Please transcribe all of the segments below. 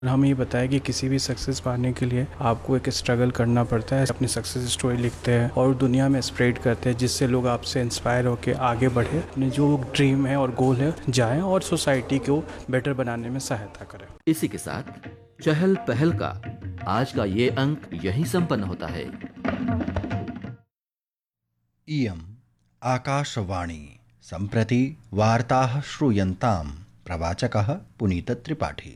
हमें ये बताया कि किसी भी सक्सेस पाने के लिए आपको एक स्ट्रगल करना पड़ता है। अपनी सक्सेस स्टोरी लिखते हैं और दुनिया में स्प्रेड करते हैं, जिससे लोग आपसे इंस्पायर होकर आगे बढ़े, अपने जो ड्रीम है और गोल है जाएं और सोसाइटी को बेटर बनाने में सहायता करें। इसी के साथ चहल पहल का आज का ये अंक यहीं संपन्न होता है। इयम् आकाशवाणी सम्प्रति वार्ताः श्रूयन्तां प्रवाचकः पुनीतत्रिपाठी।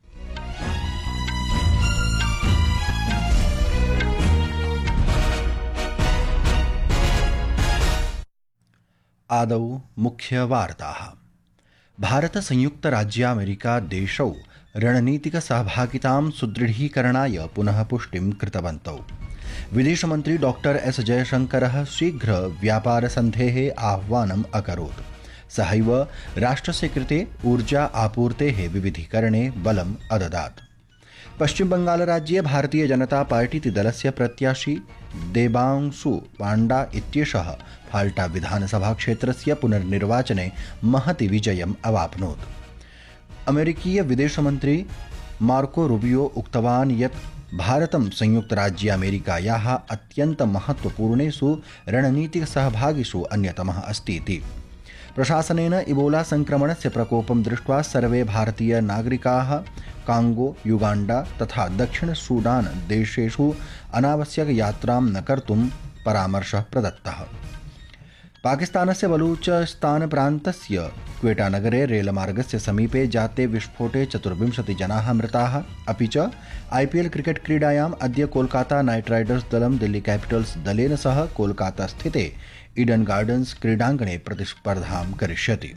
आदौ मुख्यवार्ताः। भारतसंयुक्तराज्यामेरिका देशौ रणनीतिकसहभागितां सुदृढीकरणाय पुनः पुष्टिं कृतवन्तौ। विदेशमन्त्री डॉक्टर एस जयशंकरः शीघ्र व्यापारसन्धेः आह्वानम् अकरोत्। सहैव राष्ट्रस्य कृते ऊर्जा आपूर्तेः विविधीकरणे बलम् अददात्। पश्चिमबंगालराज्ये भारतीय जनता पार्टीति दलस्य प्रत्याशी देबांशु पांडा इत्येषः फाल्टा विधानसभा क्षेत्रस्य पुनर्निर्वाचने महति विजयम् अवाप्नोत्। अमेरिकीय विदेशमन्त्री मार्को रूबियो उक्तवान् यत् भारतं संयुक्तराज्यामेरिकायाः अत्यन्तमहत्वपूर्णेषु रणनीतिकसहभागिषु अन्यतमः अस्ति इति। प्रशासनेन इबोला संक्रमणस्य प्रकोपं दृष्ट्वा सर्वे भारतीय नागरिकाः कांगो, युगांडा तथा दक्षिण सूडान देशेषु अनावश्यक यात्रां न कर्तुं परामर्शः प्रदत्तः। पाकिस्तानस्य बलूचिस्तान प्रान्तस्य क्वेटानगरे रेलमार्गस्य समीपे जाते विस्फोटे 24 जनाः मृताः। अपि च IPL क्रिकेट क्रीडायाम् अद्य कोलकाता नाइट राइडर्स दलं दिल्ली कैपिटल्स दलेन सह कोलकाता स्थिते ईडन गार्डन्स क्रीडाङ्गणे प्रतिस्पर्धां करिष्यति।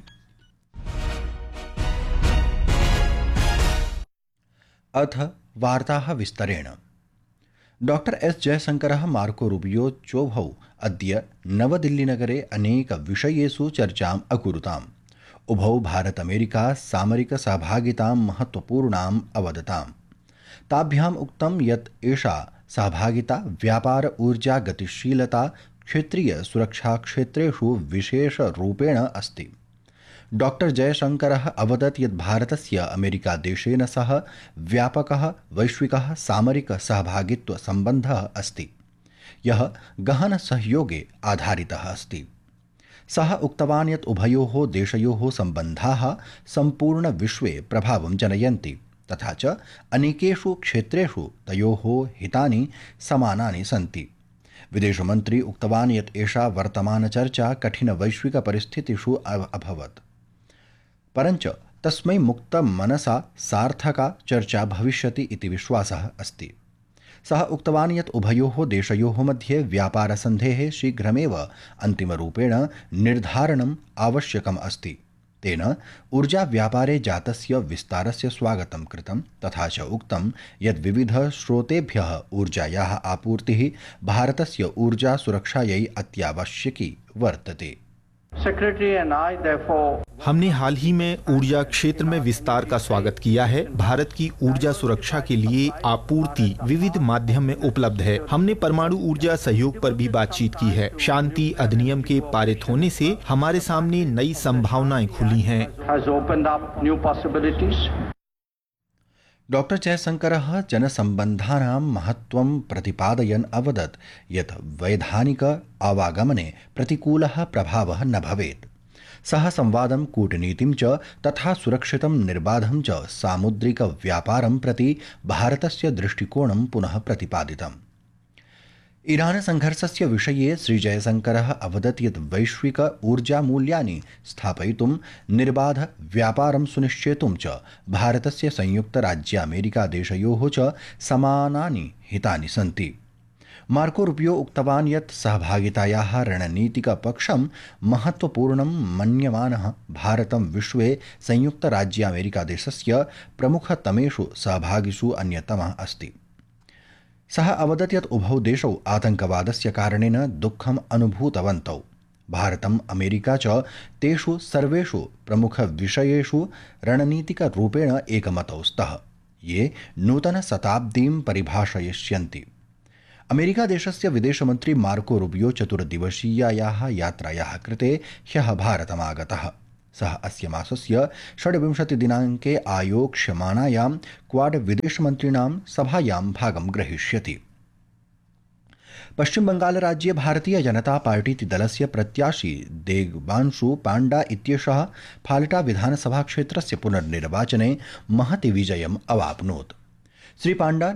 अथ वार्ताः विस्तरेण। डॉक्टर एस जयशंकरः मार्को रूबियो चोभौ अद्य नवदिल्लीनगरे अनेकविषयेषु चर्चाम् अकुरुताम्। उभौ भारत अमेरिका सामरिक सहभागितां महत्वपूर्णाम् अवदताम्। ताभ्याम् उक्तं यत् एषा सहभागिता व्यापार, ऊर्जा, गतिशीलता, क्षेत्रीय सुरक्षा क्षेत्रेषु विशेषरूपेण अस्ति। डॉक्टर जयशंकरः अवदत् यत् भारतस्य अमेरिकादेशेन सह व्यापकः वैश्विकः सामरिक सहभागित्व सम्बन्धः अस्ति, यः गहन सहयोगे आधारितः अस्ति। सः उक्तवान् यत् उभयोः देशयोः सम्बन्धाः सम्पूर्ण विश्वे प्रभावं जनयन्ति, तथा च अनेकेषु क्षेत्रेषु तयोः हितानि समानानि सन्ति। विदेशमन्त्री उक्तवान् यत् एषा वर्तमानचर्चा कठिनवैश्विकपरिस्थितिषु अभवत्, परञ्च तस्मै मुक्तमनसा सार्थका चर्चा भविष्यति इति विश्वासः अस्ति। सः उक्तवान् यत् उभयोः देशयोः मध्ये व्यापारसन्धेः शीघ्रमेव अन्तिमरूपेण निर्धारणम् आवश्यकम् अस्ति। तेन ऊर्जाव्यापारे जातस्य विस्तारस्य स्वागतं कृतं, तथा च उक्तं यत् विविधस्रोतेभ्यः ऊर्जायाः आपूर्तिः भारतस्य ऊर्जासुरक्षायै अत्यावश्यकी वर्तते। हमने हाल ही में ऊर्जा क्षेत्र में विस्तार का स्वागत किया है। भारत की ऊर्जा सुरक्षा के लिए आपूर्ति विविध माध्यम में उपलब्ध है। हमने परमाणु ऊर्जा सहयोग पर भी बातचीत की है। शांति अधिनियम के पारित होने से हमारे सामने नई संभावनाएं खुली हैं। डॉक्टर जयशंकरः जनसम्बन्धानां महत्त्वं प्रतिपादयन् अवदत् यत् वैधानिक आवागमने प्रतिकूलः प्रभावः न भवेत्। सः संवादं, कूटनीतिं च तथा सुरक्षितं निर्बाधं च सामुद्रिक व्यापारं प्रति भारतस्य दृष्टिकोणं पुनः प्रतिपादितम्। ईरान संघर्षस्य विषये श्रीजयशंकरः अवदत् यत् वैश्विक ऊर्जामूल्यानि स्थापयितुं, निर्बाध व्यापारं सुनिश्चेतुं च भारतस्य संयुक्तराज्यामेरिकादेशयोः च समानानि हितानि सन्ति। मार्को रूबियो उक्तवान् यत् सहभागितायाः रणनीतिकपक्षं महत्त्वपूर्णं मन्यमानः भारतं विश्वे संयुक्तराज्यामेरिकादेशस्य प्रमुखतमेषु सहभागिषु अन्यतमः अस्ति। सः अवदत् यत् उभौ देशौ आतङ्कवादस्य कारणेन दुःखम् अनुभूतवन्तौ। भारतम् अमेरिका च तेषु सर्वेषु प्रमुखविषयेषु रणनीतिकरूपेण एकमतौ स्तः, ये नूतनशताब्दीं परिभाषयिष्यन्ति। अमेरिकादेशस्य विदेशमन्त्री मार्को रूबियो 4 दिवसीयायाः यात्रायाः कृते ह्यः भारतमागतः। सः अस्य मासस्य 26 दिनाङ्के आयोक्ष्यमाणायां क्वाड विदेशमन्त्रिणां सभायां भागं ग्रहीष्यति। पश्चिम बंगाल राज्ये भारतीय जनता पार्टी दलस्य प्रत्याशी देवांशु पाण्डा इत्येषः फाल्टा विधानसभा क्षेत्रस्य पुनर्निर्वाचने महति विजयम् अवाप्नोत्। श्री पाण्डा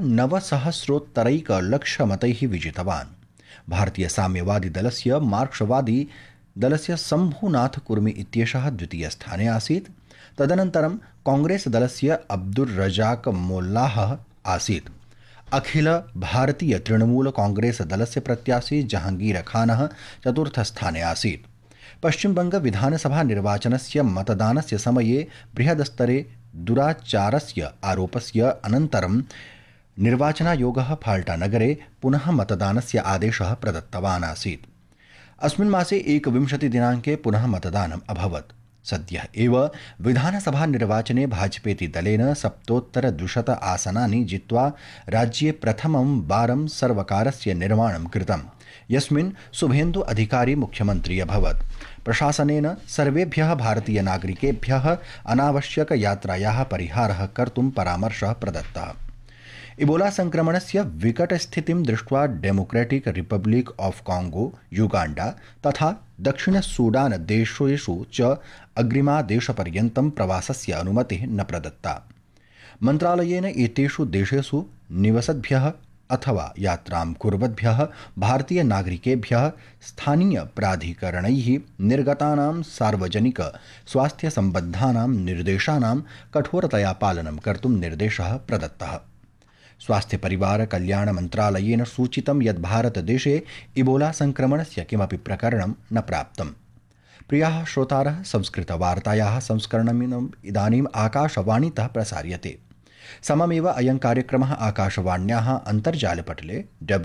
9,000,000 विजितवान्। भारतीय साम्यवादी दलस्य मार्क्सवादी दलस्य शम्भुनाथ कुर्मी इत्येषः द्वितीयस्थाने आसीत्। तदनन्तरं कांग्रेस दलस्य अब्दुल रजाक मोल्लाह आसीत्। अखिल भारतीय तृणमूल कांग्रेस दलस्य प्रत्याशी जहांगीर खानः चतुर्थस्थाने आसीत्। पश्चिमबंग विधानसभा निर्वाचनस्य मतदानस्य समये बृहदस्तरे दुराचारस्य आरोपस्य अनन्तरं निर्वाचनायोगः फाल्टा नगरे पुनः मतदानस्य आदेशः प्रदत्तवान् आसीत्। अस्मिन् मासे 21 दिनाङ्के पुनः मतदानम् अभवत्। सद्यः एव विधानसभा निर्वाचने भाजपेति दलेन 7,200 आसनानि जित्वा राज्ये प्रथमं वारं सर्वकारस्य निर्माणं कृतम्, यस्मिन् शुभेन्दु अधिकारी मुख्यमन्त्री अभवत्। प्रशासनेन सर्वेभ्यः भारतीय नागरिकेभ्यः अनावश्यक यात्रायाः परिहारः कर्तुं परामर्शः प्रदत्तः। इबोला संक्रमणस्य विकटस्थितिं दृष्ट्वा democratic Republic of Congo, Uganda तथा दक्षिण सूडान देशेषु च अग्रिमादेशपर्यन्तं प्रवासस्य अनुमतिः न प्रदत्ता। मन्त्रालयेन एतेषु देशेषु निवसद्भ्यः अथवा यात्रां कुर्वद्भ्यः भारतीय नागरिकेभ्यः स्थानीय प्राधिकरणैः निर्गतानां सार्वजनिक स्वास्थ्य सम्बद्धानां निर्देशानां कठोरतया पालनं कर्तुं निर्देशः प्रदत्तः। स्वास्थ्य परिवार कल्याण मन्त्रालयेन सूचितं यत् भारतदेशे इबोला संक्रमणस्य किमपि प्रकरणं न प्राप्तम्। प्रियाः श्रोतारः, संस्कृतवार्तायाः संस्करणमिदम् इदानीम् आकाशवाणीतः प्रसार्यते। सममेव अयं कार्यक्रमः आकाशवाण्याः अन्तर्जालपटले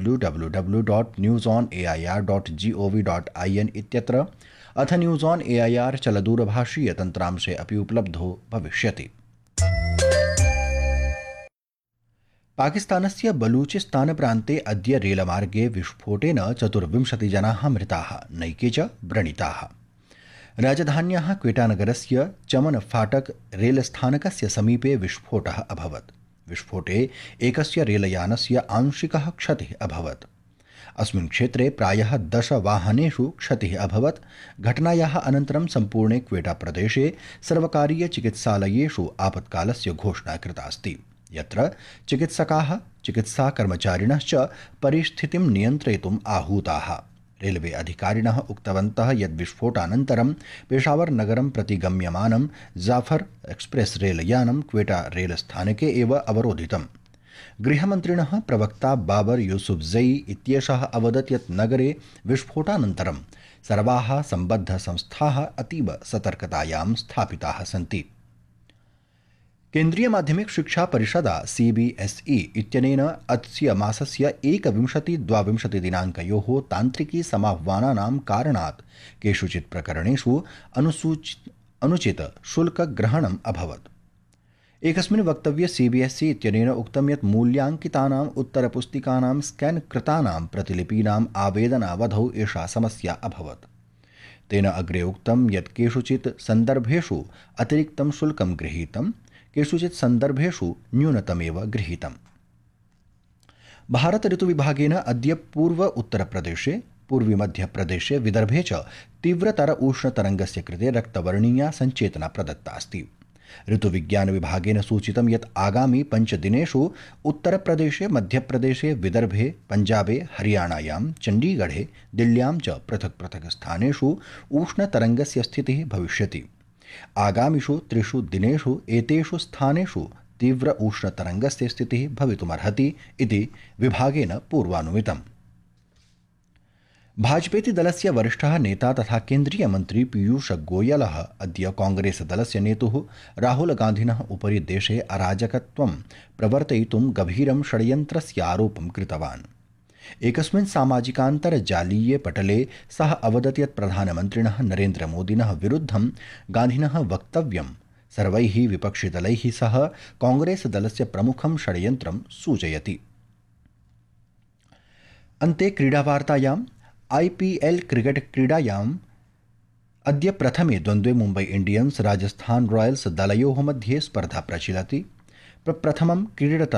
www.newsonair.gov.in इत्यत्र अथ न्यूज़ ऑन एआईआर चलदूरभाषीय तन्त्रांशे अपि उपलब्धो भविष्यति। पाकिस्तानस्य बलूचिस्तान प्रान्ते अद्य रेलमार्गे विस्फोटेन 24 जनाः मृताः, नैके च व्रणिताः। राजधान्याः क्वेटानगरस्य चमन फाटक रेलस्थानकस्य समीपे विस्फोटः अभवत्। विस्फोटे एकस्य रेलयानस्य आंशिकः क्षतिः अभवत्। अस्मिन् क्षेत्रे प्रायः 10 वाहनेषु क्षतिः अभवत्। घटनायाः अनन्तरं सम्पूर्णे क्वेटा प्रदेशे सर्वकारीय चिकित्सालयेषु आपत्कालस्य घोषणा कृता अस्ति, यत्र चिकित्सकाः चिकित्साकर्मचारिणश्च परिस्थितिं नियन्त्रयितुम् आहूताः। रेलवे अधिकारिणः उक्तवन्तः यत् विस्फोटानन्तरं पेशावर नगरं प्रति गम्यमानं जाफर एक्सप्रेस रेलयानं क्वेटा रेलस्थानके एव अवरोधितम्। गृहमन्त्रिणः प्रवक्ता बाबर यूसुफजई इत्येषः अवदत् यत् नगरे विस्फोटानन्तरं सर्वाः सम्बद्धसंस्थाः अतीव सतर्कतायां स्थापिताः सन्ति। केन्द्रीय माध्यमिक शिक्षा परिषदा CBSE इत्यनेन अस्य मासस्य 21-22 दिनाङ्कयोः तान्त्रिकी समाह्वानानां कारणात् केषुचित् प्रकरणेषु अनुचित शुल्कग्रहणम् अभवत्। एकस्मिन् वक्तव्ये CBSE इत्यनेन उक्तं यत् मूल्याङ्कितानाम् उत्तरपुस्तिकानां स्कैन् कृतानां प्रतिलिपीनाम् आवेदनावधौ एषा समस्या अभवत्। तेन अग्रे उक्तं यत् केषुचित् सन्दर्भेषु अतिरिक्तं शुल्कं गृहीतं, केषुचित् सन्दर्भेषु न्यूनतमेव गृहीतम्। भारत ऋतुविभागेन अद्य पूर्व उत्तरप्रदेशे, पूर्वी मध्यप्रदेशे, विदर्भे च तीव्रतर उष्णतरङ्गस्य कृते रक्तवर्णीया सञ्चेतना प्रदत्ता अस्ति। ऋतुविज्ञानविभागेन सूचितं यत् आगामि 5 दिनेषु उत्तरप्रदेशे, मध्यप्रदेशे, विदर्भे, पञ्जाबे, हरियाणायां, चण्डीगढे, दिल्ल्यां च पृथक् पृथक् स्थानेषु उष्णतरङ्गस्य स्थितिः भविष्यति। आगामिषु 3 दिनेषु एतेषु स्थानेषु तीव्र उष्णतरङ्गस्य स्थितिः भवितुमर्हति इति विभागेन पूर्वानुमितम्। भाजपेति दलस्य वरिष्ठः नेता तथा केन्द्रीय मन्त्री पीयूष गोयलः अद्य कांग्रेस दलस्य नेतुः राहुल गान्धिनः उपरि देशे अराजकत्वं प्रवर्तयितुं गभीरं षड्यन्त्रस्य आरोपं कृतवान्। एकस्मिन् सामाजिकान्तर्जालीये पटले सः अवदत् यत् प्रधानमन्त्रिणः नरेन्द्रमोदिनः विरुद्धं गान्धिनः वक्तव्यं सर्वैः विपक्षिदलैः सह कांग्रेस दलस्य प्रमुखं षड्यन्त्रं सूचयति। अन्ते क्रीडावार्तायाम् IPL क्रिकेट क्रीडायां अद्य प्रथमे द्वन्द्वे मुम्बै इण्डियन्स् राजस्थान रॉयल्स् दलयोः मध्ये स्पर्धा प्रचलति। प्रप्रथमं क्रीडता